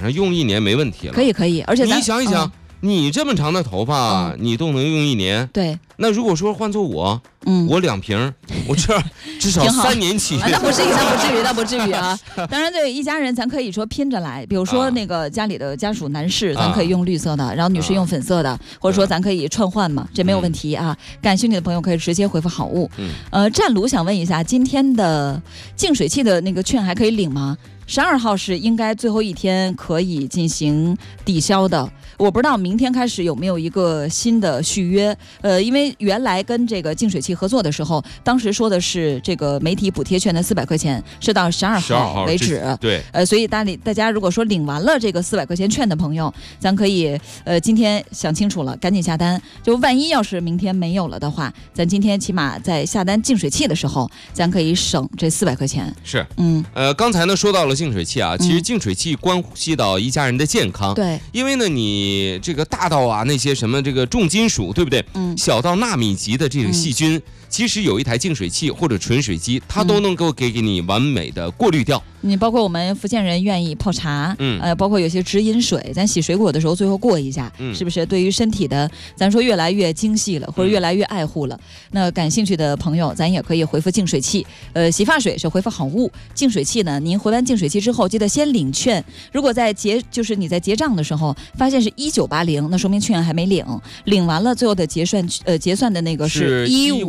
上用1年没问题了。 可以，而且你想一想，你这么长的头发，你都能用1年。 对。 那如果说换做我2瓶，我这至少3年起。 那不至于啊。当然，对一家人，咱可以说拼着来。比如说那个家里的家属男士，咱可以用绿色的，然后女士用粉色的，或者说咱可以串换嘛，这没有问题啊。感兴趣的朋友可以直接回复好物。战卢想问一下，今天的净水器的那个券还可以领吗？12号是应该最后一天可以进行抵消的，我不知道明天开始有没有一个新的续约。因为原来跟这个净水器合作的时候，当时说的是这个媒体补贴券的400块钱是到12号为止。 对， 所以大家如果说领完了这个400块钱券的朋友，咱可以今天想清楚了，赶紧下单。就万一要是明天没有了的话，咱今天起码在下单净水器的时候，咱可以省这400块钱。 是，刚才呢说到了净水器啊，其实净水器关系到一家人的健康。 对， 因为呢，你这个大到啊那些什么这个重金属，对不对？小到纳米级的这个细菌，其实有一台净水器或者纯水机，它都能够给你完美的过滤掉。 你包括我们福建人愿意泡茶，包括有些直饮水，咱洗水果的时候最后过一下，是不是对于身体的咱说越来越精细了，或者越来越爱护了？那感兴趣的朋友，咱也可以回复净水器。洗发水是回复好物，净水器呢，您回完净水器之后，记得先领券。如果在就是你在结账的时候发现是1980，那说明券还没领，领完了最后的结算的那个是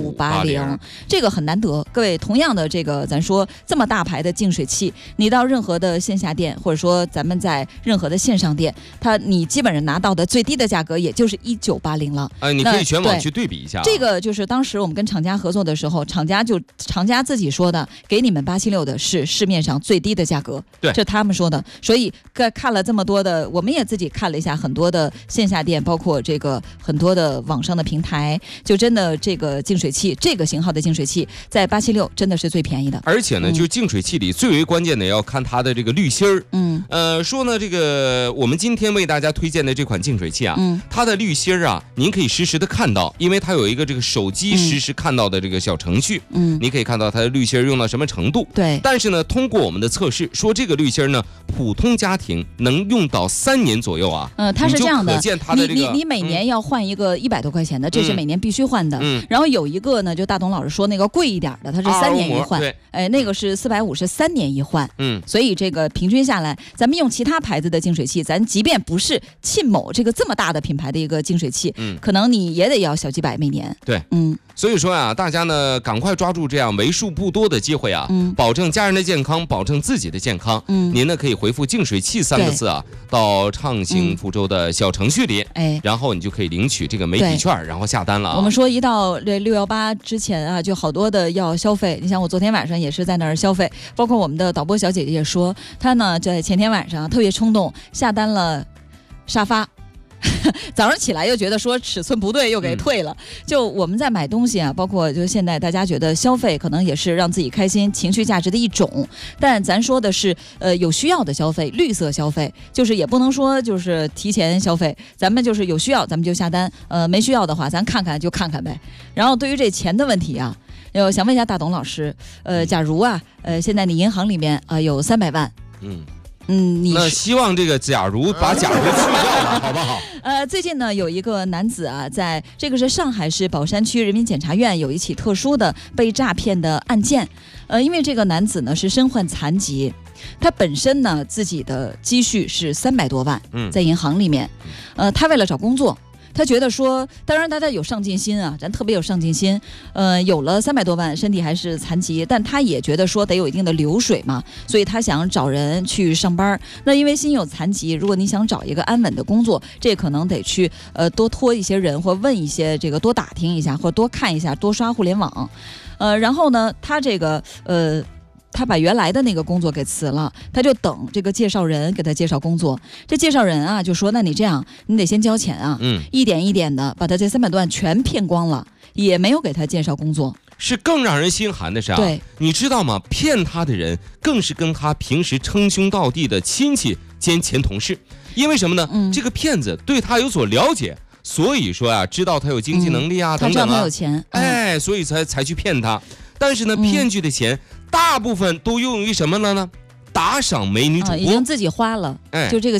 1580，这个很难得。各位，同样的这个咱说这么大牌的净水器，你到任何的线下店，或者说咱们在任何的线上店，你基本上拿到的最低的价格也就是1980了。 你可以全网去对比一下。 这个就是当时我们跟厂家合作的时候，厂家自己说的，给你们876的是市面上最低的价格， 对， 这他们说的。所以看了这么多的，我们也自己看了一下很多的线下店，包括这个很多的网上的平台，就真的这个净水器，这个型号的净水器在876真的是最便宜的。 而且呢，就净水器里最为关键的要看它的这个滤芯儿。说呢，这个我们今天为大家推荐的这款净水器啊，它的滤芯儿啊，您可以实时的看到，因为它有一个这个手机实时看到的这个小程序，你可以看到它的滤芯儿用到什么程度。 对。 但是呢，通过我们的测试，说这个滤芯儿呢，普通家庭能用到3年左右啊。 它是这样的， 可见它的这个你每年要换一个100多块钱的，这是每年必须换的。然后有一个呢，就大董老师说那个贵一点的，它是3年一换。那个是450，3年一换。所以这个平均下来，咱们用其他牌子的净水器，咱即便不是沁某这么大的品牌的一个净水器，可能你也得要小几百每年。 对，所以说啊，大家呢赶快抓住这样为数不多的机会啊，保证家人的健康，保证自己的健康。您呢可以回复净水器3个字啊，到畅行福州的小程序里，然后你就可以领取这个媒体券，然后下单了。 我们说一到这618之前啊，就好多的要消费。你想我昨天晚上也是在那儿消费，包括我们的导播小姐姐也说，她呢在前天晚上特别冲动下单了沙发。早上起来又觉得说尺寸不对，又给退了。就我们在买东西啊，包括就现在大家觉得消费可能也是让自己开心、情绪价值的一种。但咱说的是有需要的消费，绿色消费，就是也不能说就是提前消费，咱们就是有需要咱们就下单，没需要的话咱看看就看看呗。然后对于这钱的问题啊，想问一下大董老师，假如啊，现在你银行里面有300万， 那希望这个假如把假如去掉了，好不好？ 最近呢，有一个男子啊，在这个是上海市宝山区人民检察院有一起特殊的被诈骗的案件。因为这个男子呢是身患残疾，他本身呢自己的积蓄是300多万，在银行里面，他为了找工作。他觉得说，当然大家有上进心啊，咱特别有上进心，有了300多万，身体还是残疾，但他也觉得说得有一定的流水嘛，所以他想找人去上班。那因为心有残疾，如果你想找一个安稳的工作，这可能得去多托一些人，或问一些这个多打听一下，或多看一下，多刷互联网。然后呢，他这个他把原来的那个工作给辞了，他就等这个介绍人给他介绍工作。这介绍人啊就说，那你这样，你得先交钱啊，一点一点的把他这300多万全骗光了，也没有给他介绍工作。 是更让人心寒的是啊， 对， 你知道吗？骗他的人更是跟他平时称兄道弟的亲戚兼前同事。因为什么呢？这个骗子对他有所了解，所以说啊，知道他有经济能力啊，等等啊， 他知道他有钱， 所以才去骗他。但是呢，骗去的钱大部分都用于什么了呢？打赏美女主播， 已经自己花了，就这个